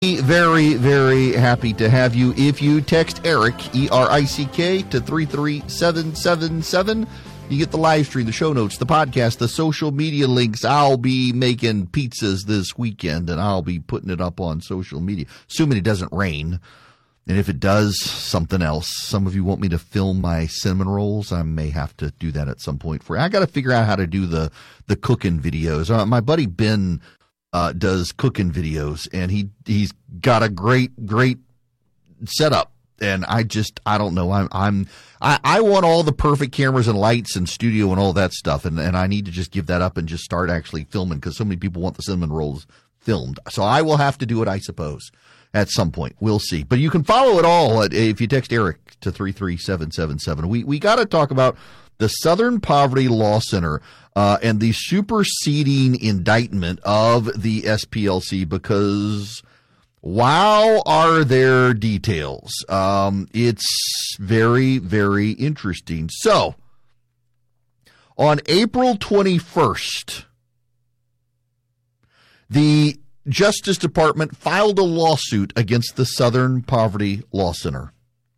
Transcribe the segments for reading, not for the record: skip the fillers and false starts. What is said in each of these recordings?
Very, very happy to have you. If you text Eric, E-R-I-C-K, to 33777, you get the live stream, the show notes, the podcast, the social media links. I'll be making pizzas this weekend, and I'll be putting it up on social media, assuming it doesn't rain. And if it does, something else. Some of you want me to film my cinnamon rolls. I may have to do that at some point. I got to figure out how to do the cooking videos. My buddy Ben does cooking videos, and he's got a great setup. And I don't know. I want all the perfect cameras and lights and studio and all that stuff, and I need to just give that up and just start actually filming, because so many people want the cinnamon rolls filmed. So I will have to do it, I suppose, at some point. We'll see. But you can follow it all if you text Eric to 33777. We got to talk about the Southern Poverty Law Center and the superseding indictment of the SPLC, because wow, are there details. It's very, very interesting. So, on April 21st, the Justice Department filed a lawsuit against the Southern Poverty Law Center.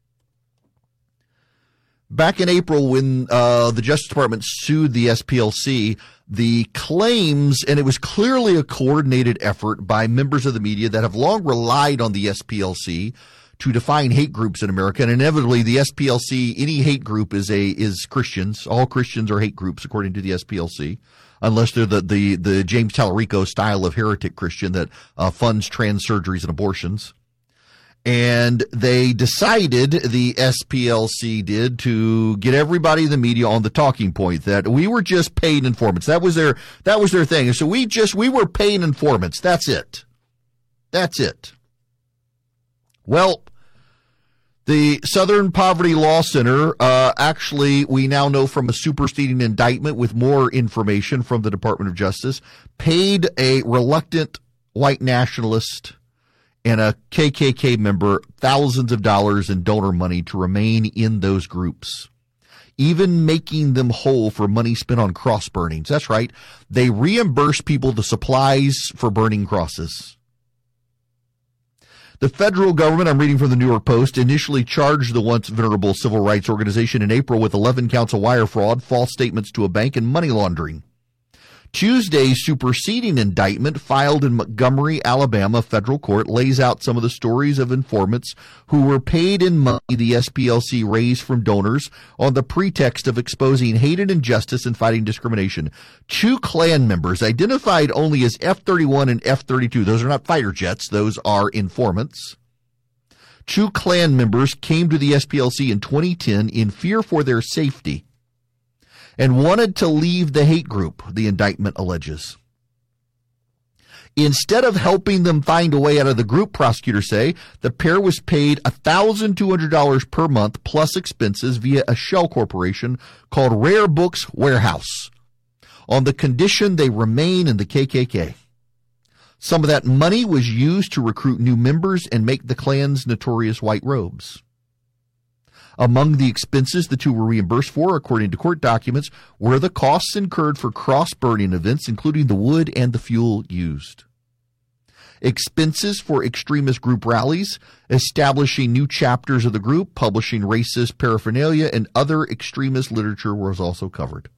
Back in April, when the Justice Department sued the SPLC, the claims, and it was clearly a coordinated effort by members of the media that have long relied on the SPLC to define hate groups in America. And inevitably, the SPLC, any hate group is Christians. All Christians are hate groups, according to the SPLC, unless they're the James Tallarico style of heretic Christian that funds trans surgeries and abortions. And they decided, the SPLC did, to get everybody in the media on the talking point that we were just paid informants. That was their thing. So we were paying informants. That's it. Well, the Southern Poverty Law Center, actually, we now know from a superseding indictment with more information from the Department of Justice, paid a reluctant white nationalist and a KKK member thousands of dollars in donor money to remain in those groups, even making them whole for money spent on cross burnings. That's right. They reimburse people the supplies for burning crosses. The federal government, I'm reading from the New York Post, initially charged the once venerable civil rights organization in April with 11 counts of wire fraud, false statements to a bank, and money laundering. Tuesday's superseding indictment filed in Montgomery, Alabama federal court lays out some of the stories of informants who were paid in money the SPLC raised from donors on the pretext of exposing hate and injustice and fighting discrimination. 2 Klan members, identified only as F-31 and F-32, those are not fighter jets, those are informants. 2 Klan members came to the SPLC in 2010 in fear for their safety and wanted to leave the hate group, the indictment alleges. Instead of helping them find a way out of the group, prosecutors say, the pair was paid $1,200 per month plus expenses via a shell corporation called Rare Books Warehouse, on the condition they remain in the KKK. Some of that money was used to recruit new members and make the Klan's notorious white robes. Among the expenses the 2 were reimbursed for, according to court documents, were the costs incurred for cross-burning events, including the wood and the fuel used. Expenses for extremist group rallies, establishing new chapters of the group, publishing racist paraphernalia, and other extremist literature was also covered.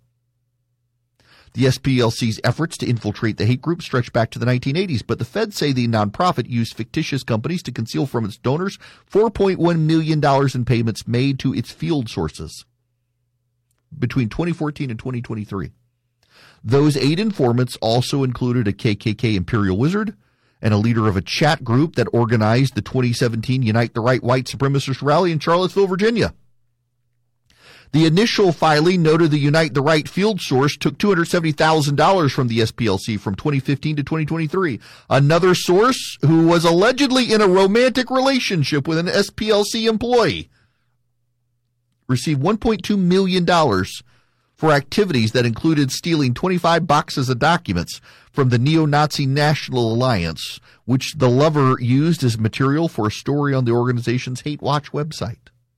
The SPLC's efforts to infiltrate the hate group stretch back to the 1980s, but the feds say the nonprofit used fictitious companies to conceal from its donors $4.1 million in payments made to its field sources between 2014 and 2023. Those 8 informants also included a KKK Imperial Wizard and a leader of a chat group that organized the 2017 Unite the Right white supremacist rally in Charlottesville, Virginia. The initial filing noted the Unite the Right field source took $270,000 from the SPLC from 2015 to 2023. Another source, who was allegedly in a romantic relationship with an SPLC employee, received $1.2 million for activities that included stealing 25 boxes of documents from the Neo-Nazi National Alliance, which the lover used as material for a story on the organization's Hate Watch website.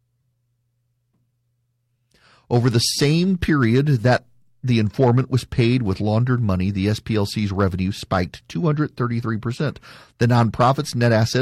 Over the same period that the informant was paid with laundered money, the SPLC's revenue spiked 233%. The nonprofit's net assets